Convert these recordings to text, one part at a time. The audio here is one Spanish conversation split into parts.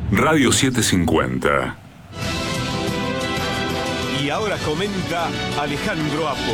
Radio 750. Y ahora comenta Alejandro Apo.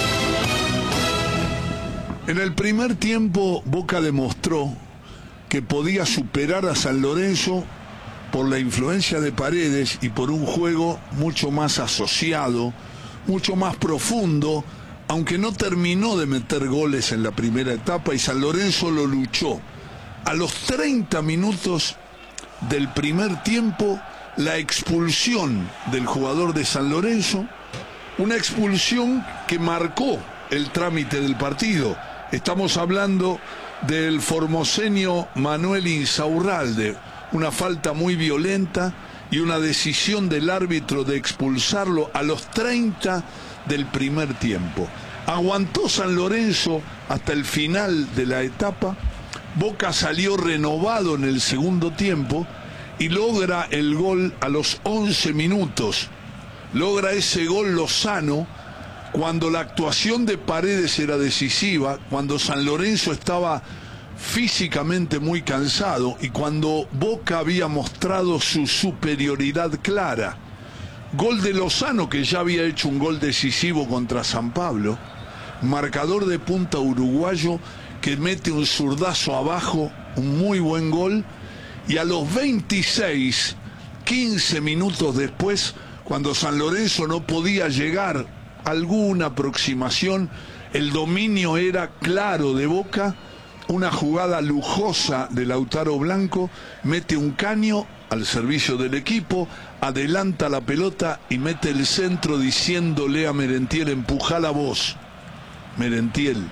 En el primer tiempo, Boca demostró que podía superar a San Lorenzo por la influencia de Paredes y por un juego mucho más asociado, mucho más profundo, aunque no terminó de meter goles en la primera etapa y San Lorenzo lo luchó. A los 30 minutos del primer tiempo, la expulsión del jugador de San Lorenzo, una expulsión que marcó el trámite del partido. Estamos hablando del formoseño Manuel Insaurralde, una falta muy violenta y una decisión del árbitro de expulsarlo a los 30 del primer tiempo. Aguantó San Lorenzo hasta el final de la etapa. Boca salió renovado en el segundo tiempo y logra el gol a los 11 minutos. Logra ese gol Lozano cuando la actuación de Paredes era decisiva, cuando San Lorenzo estaba físicamente muy cansado y cuando Boca había mostrado su superioridad clara. Gol de Lozano, que ya había hecho un gol decisivo contra San Pablo, marcador de punta uruguayo que mete un zurdazo abajo, un muy buen gol, y a los 26, 15 minutos después, cuando San Lorenzo no podía llegar a alguna aproximación, el dominio era claro de Boca, una jugada lujosa de Lautaro Blanco, mete un caño al servicio del equipo, adelanta la pelota y mete el centro diciéndole a Merentiel: empujala vos, Merentiel.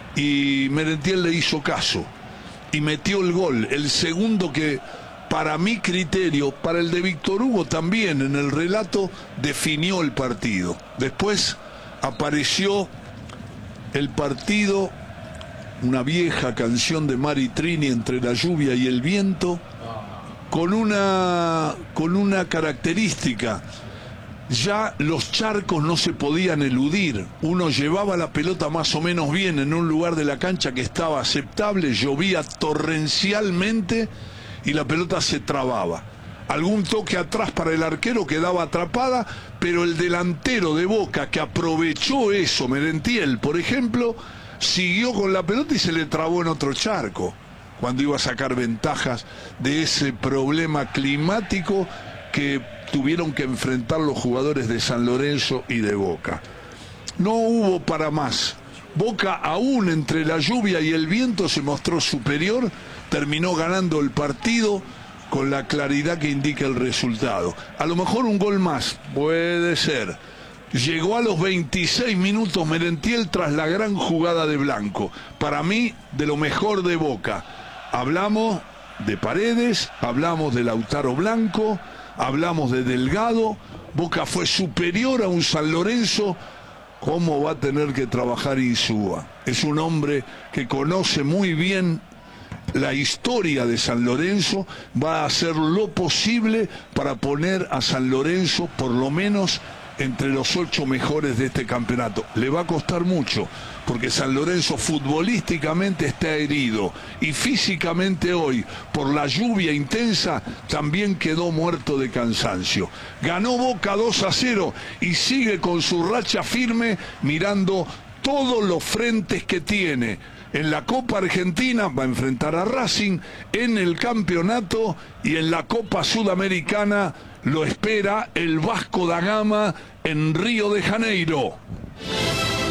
Y Merentiel le hizo caso y metió el gol, el segundo que para mi criterio, para el de Víctor Hugo también, en el relato definió el partido. Después apareció el partido, una vieja canción de Mari Trini, Entre la lluvia y el viento, con una característica. Ya los charcos no se podían eludir, uno llevaba la pelota más o menos bien en un lugar de la cancha que estaba aceptable, llovía torrencialmente y la pelota se trababa. Algún toque atrás para el arquero, quedaba atrapada, pero el delantero de Boca, que aprovechó eso, Merentiel, por ejemplo, siguió con la pelota y se le trabó en otro charco, cuando iba a sacar ventajas de ese problema climático que tuvieron que enfrentar los jugadores de San Lorenzo y de Boca. No hubo para más. Boca, aún entre la lluvia y el viento, se mostró superior, terminó ganando el partido con la claridad que indica el resultado. A lo mejor un gol más, puede ser. Llegó a los 26 minutos Merentiel tras la gran jugada de Blanco. Para mí, de lo mejor de Boca. Hablamos de Paredes, hablamos de Lautaro Blanco, hablamos de Delgado. Boca fue superior a un San Lorenzo. ¿Cómo va a tener que trabajar Insúa? Es un hombre que conoce muy bien la historia de San Lorenzo, va a hacer lo posible para poner a San Lorenzo por lo menos entre los 8 mejores de este campeonato. Le va a costar mucho, porque San Lorenzo futbolísticamente está herido y físicamente hoy, por la lluvia intensa, también quedó muerto de cansancio. Ganó Boca 2-0 y sigue con su racha firme, mirando todos los frentes que tiene. En la Copa Argentina va a enfrentar a Racing, en el campeonato y en la Copa Sudamericana lo espera el Vasco da Gama en Río de Janeiro.